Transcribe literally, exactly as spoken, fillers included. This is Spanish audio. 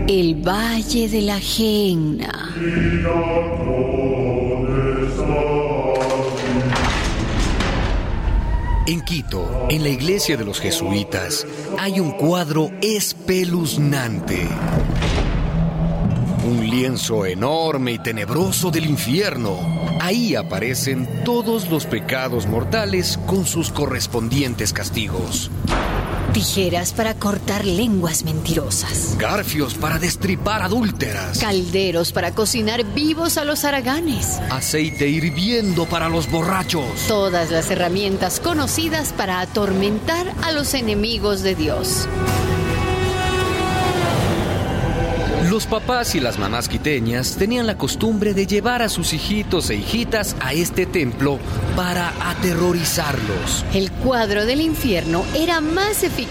El Valle de la Gehenna. En Quito, en la iglesia de los jesuitas, hay un cuadro espeluznante. Un lienzo enorme y tenebroso del infierno. Ahí aparecen todos los pecados mortales con sus correspondientes castigos. Tijeras para cortar lenguas mentirosas. Garfios para destripar adúlteras. Calderos para cocinar vivos a los haraganes. Aceite hirviendo para los borrachos. Todas las herramientas conocidas para atormentar a los enemigos de Dios. Los papás y las mamás quiteñas tenían la costumbre de llevar a sus hijitos e hijitas a este templo para aterrorizarlos. El cuadro del infierno era más eficaz